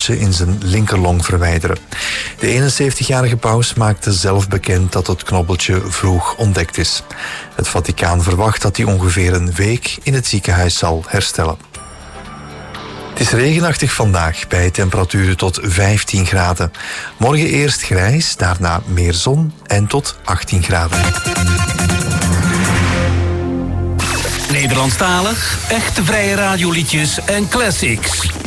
knobbeltje in zijn linkerlong verwijderen. De 71-jarige paus maakte zelf bekend dat het knobbeltje vroeg ontdekt is. Het Vaticaan verwacht dat hij ongeveer een week in het ziekenhuis zal herstellen. Het is regenachtig vandaag bij temperaturen tot 15 graden. Morgen eerst grijs, daarna meer zon en tot 18 graden. Nederlandstalig, echte vrije radioliedjes en classics.